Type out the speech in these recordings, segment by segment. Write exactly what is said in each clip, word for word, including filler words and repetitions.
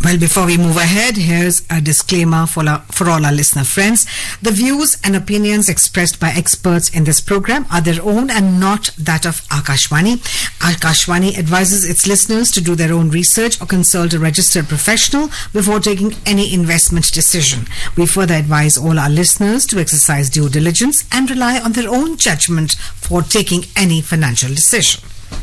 Well, before we move ahead, here's a disclaimer for, our, for all our listener friends. The views and opinions expressed by experts in this program are their own and not that of Akashvani. Akashvani advises its listeners to do their own research or consult a registered professional before taking any investment decision. We further advise all our listeners to exercise due diligence and rely on their own judgment for taking any financial decision.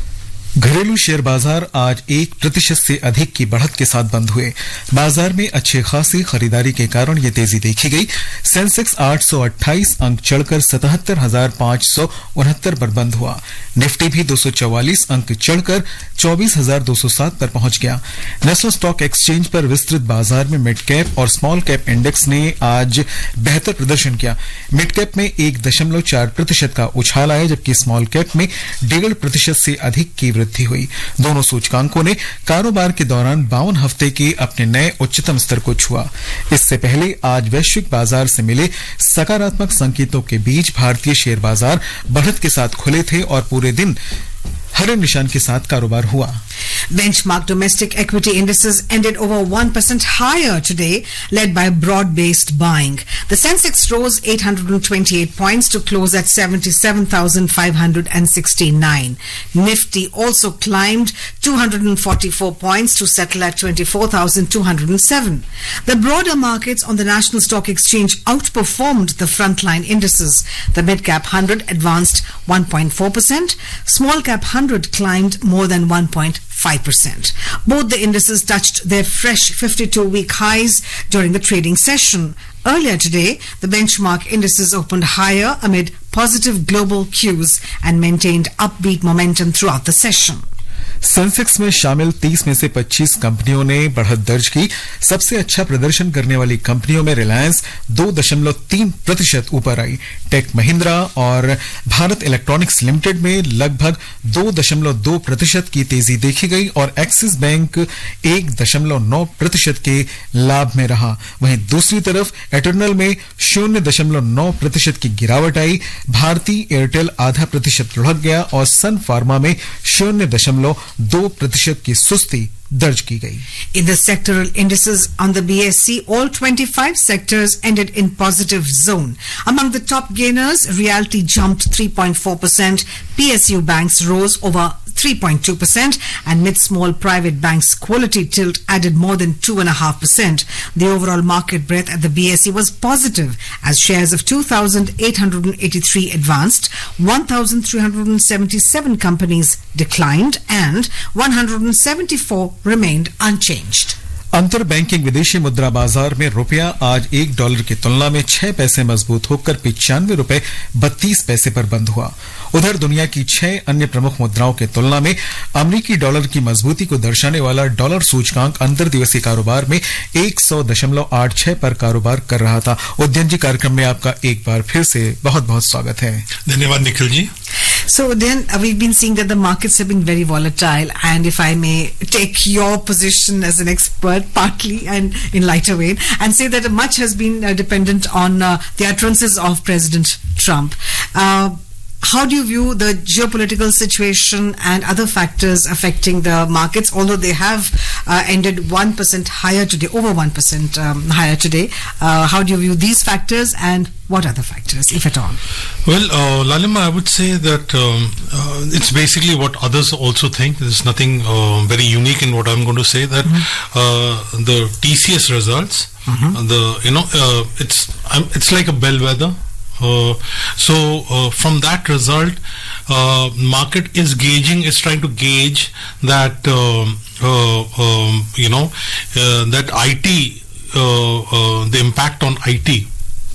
घरेलू share बाजार आज एक प्रतिशत से अधिक की बढ़त के साथ बंद हुए। बाजार में अच्छे खासी खरीदारी के कारण ये तेजी देखी गई। सेंसेक्स आठ सौ अट्ठाईस अंक चढ़कर सतहत्तर हजार पांच सौ उनहत्तर पर बंद हुआ। निफ्टी भी दो सौ चौवालीस अंक चढ़कर चौबीस हजार दो सौ सात पर पहुंच गया। नेशनल स्टॉक एक्सचेंज पर विस्तृत बाजार में मिड कैप और स्मॉल कैप इंडेक्स ने आज बेहतर प्रदर्शन किया। मिड कैप में एक दशमलव चार प्रतिशत का उछाल आया, जबकि स्मॉल कैप में डेढ़ प्रतिशत से अधिक की वृद्धि हुई। दोनों सूचकांकों ने कारोबार के दौरान बावन हफ्ते के अपने नए उच्चतम स्तर को छुआ। इससे पहले आज वैश्विक बाजार से मिले सकारात्मक संकेतों के बीच भारतीय शेयर बाजार बढ़त के साथ खुले थे और पूरे दिन हरे निशान के साथ कारोबार हुआ। Benchmark domestic equity indices ended over one percent higher today, led by broad-based buying. The Sensex rose eight hundred twenty-eight points to close at seventy-seven thousand five hundred sixty-nine. Nifty also climbed two hundred forty-four points to settle at twenty-four thousand two hundred seven. The broader markets on the National Stock Exchange outperformed the frontline indices. The mid-cap one hundred advanced one point four percent. Small-cap one hundred climbed more than one point five percent. Both the indices touched their fresh fifty-two week highs during the trading session. Earlier today, the benchmark indices opened higher amid positive global cues and maintained upbeat momentum throughout the session. Sensex में शामिल तीस में से पच्चीस कंपनियों ने बढ़त दर्ज की। सबसे अच्छा प्रदर्शन करने वाली कंपनियों में रिलायंस दो दशमलव तीन प्रतिशत ऊपर आई। टेक महिंद्रा और भारत इलेक्ट्रॉनिक्स लिमिटेड में लगभग दो दशमलव दो प्रतिशत की तेजी देखी गई और एक्सिस बैंक एक दशमलव नौ प्रतिशत के लाभ में रहा। वहीं दूसरी तरफ एटर्नल में शून्य दशमलव नौ प्रतिशत की गिरावट आई। भारती एयरटेल आधा प्रतिशत लुढ़क गया और सन फार्मा में शून्य दशमलव दो प्रतिशत की सुस्ती दर्ज की गई। In the sectoral indices on the B S E, all twenty-five sectors ended in positive zone. Among the top gainers, Realty jumped three point four percent, P S U banks rose over three point two percent, and mid-small private banks Quality Tilt added more than two point five percent. The overall market breadth at the B S E was positive as shares of two thousand eight hundred eighty-three advanced, one thousand three hundred seventy-seven companies declined, and one hundred seventy-four remained unchanged. अंतर banking विदेशी मुद्रा बाजार में रुपया आज एक dollar की तुलना में छह पैसे मजबूत होकर पिचानवे रुपए बत्तीस पैसे पर बंद हुआ। उधर दुनिया की छह अन्य प्रमुख मुद्राओं की तुलना में अमेरिकी डॉलर की मजबूती को दर्शाने वाला डॉलर सूचकांक अंतर दिवसीय कारोबार में एक सौ दशमलव आठ छह पर कारोबार कर रहा था। उद्यन जी, कार्यक्रम में आपका एक बार फिर से बहुत बहुत स्वागत है। धन्यवाद Nikhil ji. So then uh, we've been seeing that the markets have been very volatile, and if I may take your position as an expert partly and in lighter vein and say that much has been uh, dependent on uh, the utterances of President Trump. Uh, How do you view the geopolitical situation and other factors affecting the markets, although they have uh, ended one percent higher today, over one percent um, higher today? Uh, how do you view these factors and what other factors, if at all? Well, uh, Lalima, I would say that um, uh, it's basically what others also think. There's nothing uh, very unique in what I'm going to say, that mm-hmm. uh, the T C S results, mm-hmm. the you know, uh, it's um, it's like a bellwether. Uh, so uh, from that result, uh, market is gauging, is trying to gauge that um, uh, um, you know uh, that I T, uh, uh, the impact on I T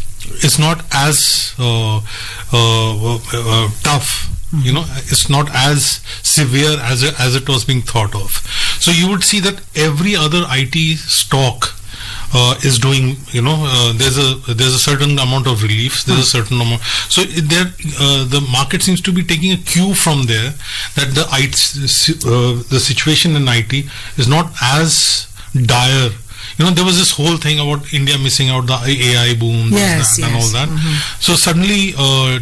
is not as uh, uh, uh, tough. Mm-hmm. You know, it's not as severe as it, as it was being thought of. So you would see that every other I T stock Uh, is doing, you know, uh, there's a there's a certain amount of relief, there's a certain amount. So there, uh, the market seems to be taking a cue from there that the I T, uh, the situation in I T is not as dire. You know, there was this whole thing about India missing out the A I boom, yes, and, yes. and all that. Mm-hmm. So suddenly. Uh,